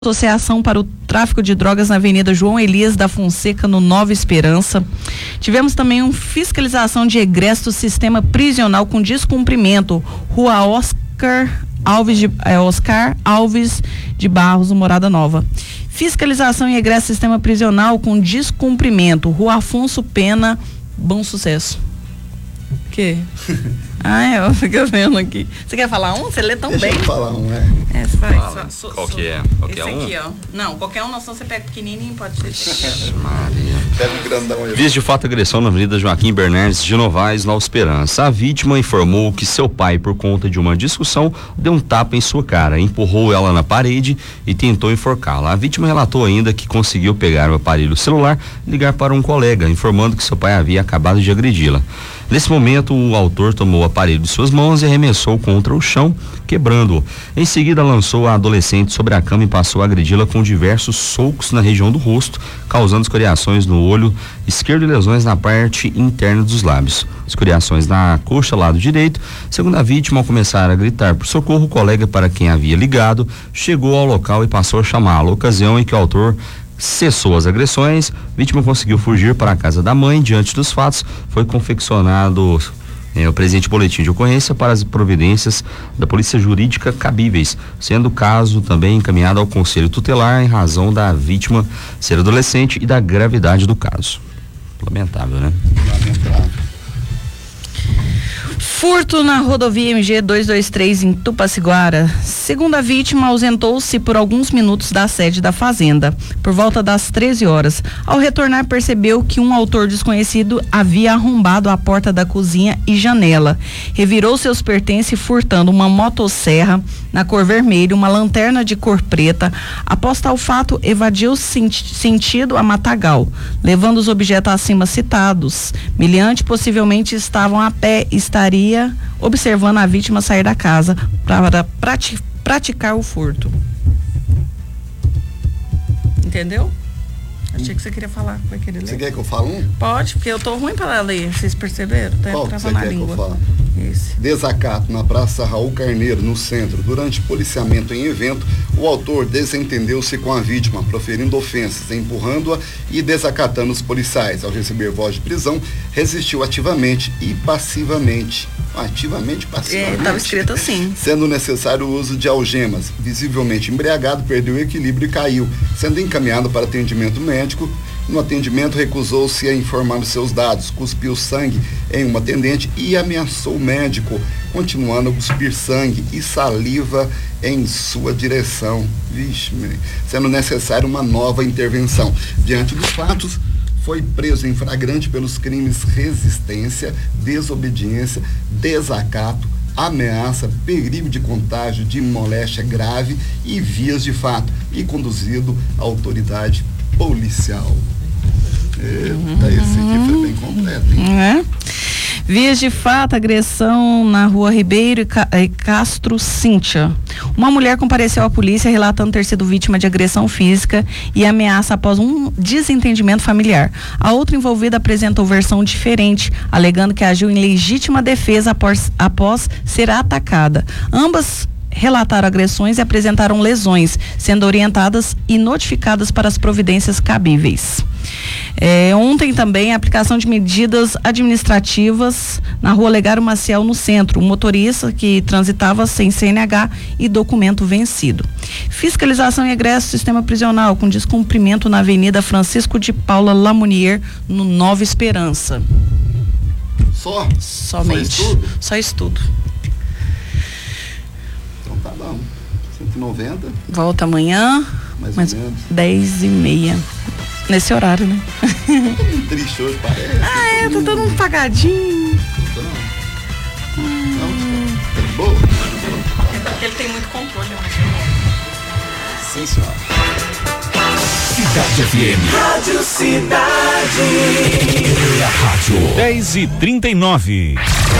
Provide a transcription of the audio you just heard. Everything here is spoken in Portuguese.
Associação para o Tráfico de Drogas na Avenida João Elias da Fonseca, no Nova Esperança. Tivemos também uma fiscalização de egresso do sistema prisional com descumprimento, Rua Oscar Alves de Barros, Morada Nova. Fiscalização em egresso do sistema prisional com descumprimento, Rua Afonso Pena, Bom Sucesso. O quê? Eu fico vendo aqui. Você quer falar um? Você lê tão Deixa bem. Eu falar um, você vai. Qual que é? Qualquer esse um? aqui, ó. Não, qualquer um, não, senão você pega pequenininho, pode ser. Maria. Pega um grandão aí. Vias de fato agressão na Avenida Joaquim Bernardes de Novaes, Nova Esperança. A vítima informou que seu pai, por conta de uma discussão, deu um tapa em sua cara, empurrou ela na parede e tentou enforcá-la. A vítima relatou ainda que conseguiu pegar o aparelho celular e ligar para um colega, informando que seu pai havia acabado de agredi-la. Nesse momento, o autor tomou o aparelho de suas mãos e arremessou contra o chão, quebrando-o. Em seguida, lançou a adolescente sobre a cama e passou a agredi-la com diversos socos na região do rosto, causando escoriações no olho esquerdo e lesões na parte interna dos lábios. Escoriações na coxa, lado direito. Segundo a vítima, ao começar a gritar por socorro, o colega para quem havia ligado chegou ao local e passou a chamá-lo, ocasião em que o autor cessou as agressões. A vítima conseguiu fugir para a casa da mãe. Diante dos fatos, foi confeccionado o presente boletim de ocorrência para as providências da Polícia Jurídica cabíveis, sendo o caso também encaminhado ao Conselho Tutelar em razão da vítima ser adolescente e da gravidade do caso. Lamentável, né? Lamentável. Furto na rodovia MG 223 em Tupaciguara. Segundo a vítima, ausentou-se por alguns minutos da sede da fazenda, por volta das 13 horas. Ao retornar, percebeu que um autor desconhecido havia arrombado a porta da cozinha e janela. Revirou seus pertences, furtando uma motosserra na cor vermelha, uma lanterna de cor preta. Após tal fato, evadiu sentido a Matagal, levando os objetos acima citados. Miliante possivelmente estavam a pé e estaria observando a vítima sair da casa para praticar o furto. Entendeu? Achei que você queria falar. Vai querer ler? Você quer que eu fale um? Pode, porque eu tô ruim para ler. Vocês perceberam? Qual que você quer que eu fale? Esse. Desacato na Praça Raul Carneiro, no centro. Durante policiamento em evento, o autor desentendeu-se com a vítima, proferindo ofensas, empurrando-a e desacatando os policiais. Ao receber voz de prisão, resistiu ativamente e passivamente. Ativamente e passivamente. Estava escrito assim. Sendo necessário o uso de algemas. Visivelmente embriagado, perdeu o equilíbrio e caiu. Sendo encaminhado para atendimento médico, no atendimento recusou-se a informar os seus dados, cuspiu sangue em uma atendente e ameaçou o médico, continuando a cuspir sangue e saliva em sua direção. Vixe, sendo necessário uma nova intervenção. Diante dos fatos, foi preso em flagrante pelos crimes resistência, desobediência, desacato, ameaça, perigo de contágio de moléstia grave e vias de fato, e conduzido à autoridade policial. Eita, esse aqui foi bem completo, hein? Vias de fato, agressão na Rua Ribeiro e Castro Cíntia. Uma mulher compareceu à polícia relatando ter sido vítima de agressão física e ameaça após um desentendimento familiar. A outra envolvida apresentou versão diferente, alegando que agiu em legítima defesa após ser atacada. Ambas relataram agressões e apresentaram lesões, sendo orientadas e notificadas para as providências cabíveis. Ontem também a aplicação de medidas administrativas na Rua Legário Maciel, no centro. Um motorista que transitava sem CNH e documento vencido. Fiscalização em egresso do sistema prisional com descumprimento na Avenida Francisco de Paula Lamounier, no Nova Esperança. Somente. Só estudo. Então tá bom. 190. Volta amanhã, mais ou menos 10h30. Nesse horário, né? Tô muito triste hoje, parece. Tô todo mundo pagadinho. Não, tá boa. É porque ele tem muito controle, eu acho. Sim, senhora. Cidade FM. Rádio Cidade. Rádio 10h39.